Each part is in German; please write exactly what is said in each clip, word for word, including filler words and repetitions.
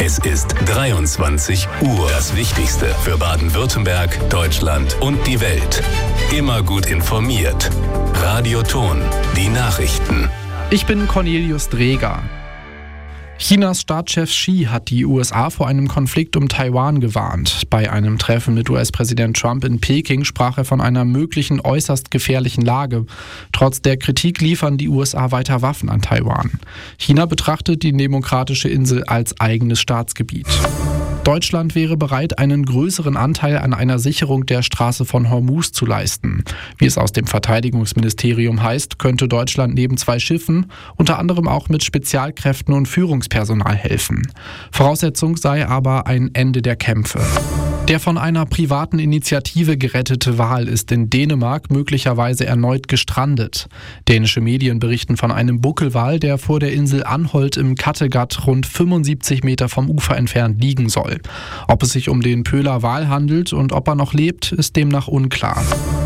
Es ist dreiundzwanzig Uhr. Das Wichtigste für Baden-Württemberg, Deutschland und die Welt. Immer gut informiert. Radio Ton, die Nachrichten. Ich bin Cornelius Dreger. Chinas Staatschef Xi hat die U S A vor einem Konflikt um Taiwan gewarnt. Bei einem Treffen mit U S-Präsident Trump in Peking sprach er von einer möglichen äußerst gefährlichen Lage. Trotz der Kritik liefern die U S A weiter Waffen an Taiwan. China betrachtet die demokratische Insel als eigenes Staatsgebiet. Deutschland wäre bereit, einen größeren Anteil an einer Sicherung der Straße von Hormuz zu leisten. Wie es aus dem Verteidigungsministerium heißt, könnte Deutschland neben zwei Schiffen unter anderem auch mit Spezialkräften und Führungspersonal helfen. Voraussetzung sei aber ein Ende der Kämpfe. Der von einer privaten Initiative gerettete Wal ist in Dänemark möglicherweise erneut gestrandet. Dänische Medien berichten von einem Buckelwal, der vor der Insel Anholt im Kattegat rund fünfundsiebzig Meter vom Ufer entfernt liegen soll. Ob es sich um den Pöhler Wal handelt und ob er noch lebt, ist demnach unklar.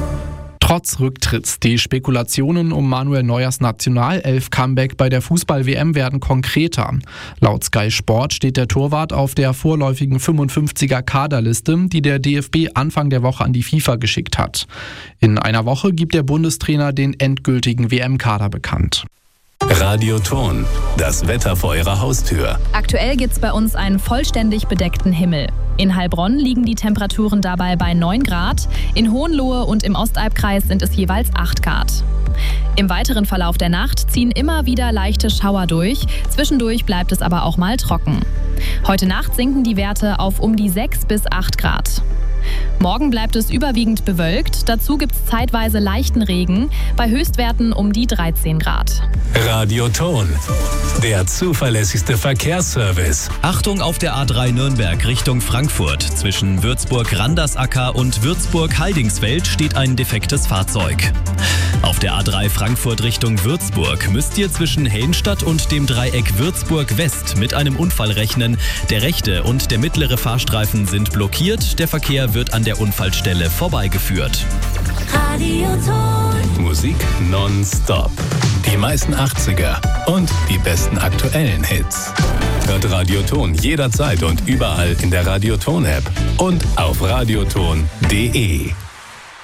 Trotz Rücktritts, die Spekulationen um Manuel Neuers Nationalelf-Comeback bei der Fußball-W M werden konkreter. Laut Sky Sport steht der Torwart auf der vorläufigen fünfundfünfziger Kaderliste, die der D F B Anfang der Woche an die FIFA geschickt hat. In einer Woche gibt der Bundestrainer den endgültigen W M-Kader bekannt. Radio Ton, das Wetter vor Ihrer Haustür. Aktuell gibt's bei uns einen vollständig bedeckten Himmel. In Heilbronn liegen die Temperaturen dabei bei neun Grad, in Hohenlohe und im Ostalbkreis sind es jeweils acht Grad. Im weiteren Verlauf der Nacht ziehen immer wieder leichte Schauer durch, zwischendurch bleibt es aber auch mal trocken. Heute Nacht sinken die Werte auf um die sechs bis acht Grad. Morgen bleibt es überwiegend bewölkt, dazu gibt es zeitweise leichten Regen, bei Höchstwerten um die dreizehn Grad. Radio Ton, der zuverlässigste Verkehrsservice. Achtung auf der A drei Nürnberg Richtung Frankfurt. Zwischen Würzburg-Randersacker und Würzburg-Haldingsfeld steht ein defektes Fahrzeug. Auf der A drei Frankfurt Richtung Würzburg müsst ihr zwischen Helmstadt und dem Dreieck Würzburg-West mit einem Unfall rechnen. Der rechte und der mittlere Fahrstreifen sind blockiert, der Verkehr wird an der Unfallstelle vorbeigeführt. Radio Ton. Musik nonstop. Die meisten achtziger und die besten aktuellen Hits. Hört Radio Ton jederzeit und überall in der Radio Ton App und auf radioton punkt de.